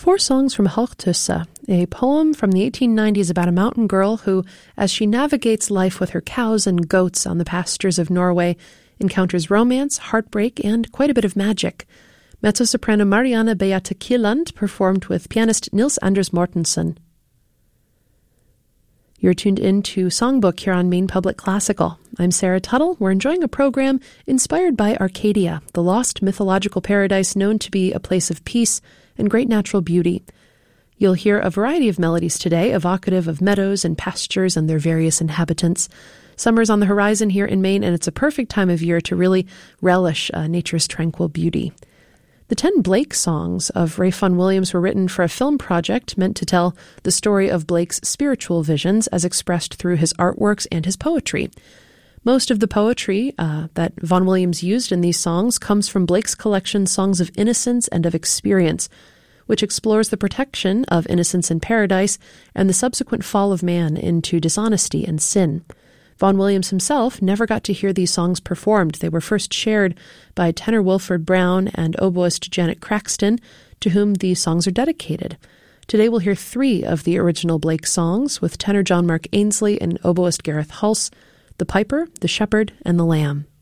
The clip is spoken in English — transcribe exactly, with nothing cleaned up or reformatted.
Four songs from Hogtussa, a poem from the eighteen nineties about a mountain girl who, as she navigates life with her cows and goats on the pastures of Norway, encounters romance, heartbreak, and quite a bit of magic. Mezzo-soprano Marianne Beate Kieland performed with pianist Nils Anders Mortensen. You're tuned in to Songbook here on Maine Public Classical. I'm Sarah Tuttle. We're enjoying a program inspired by Arcadia, the lost mythological paradise known to be a place of peace and great natural beauty. You'll hear a variety of melodies today, evocative of meadows and pastures and their various inhabitants. Summer's on the horizon here in Maine, and it's a perfect time of year to really relish uh, nature's tranquil beauty. The ten Blake songs of Ralph Vaughan Williams were written for a film project meant to tell the story of Blake's spiritual visions as expressed through his artworks and his poetry. Most of the poetry uh, that Vaughan Williams used in these songs comes from Blake's collection Songs of Innocence and of Experience, which explores the protection of innocence in paradise and the subsequent fall of man into dishonesty and sin. Vaughan Williams himself never got to hear these songs performed. They were first shared by tenor Wilford Brown and oboist Janet Craxton, to whom these songs are dedicated. Today we'll hear three of the original Blake songs with tenor John Mark Ainsley and oboist Gareth Hulse, The Piper, The Shepherd, and The Lamb.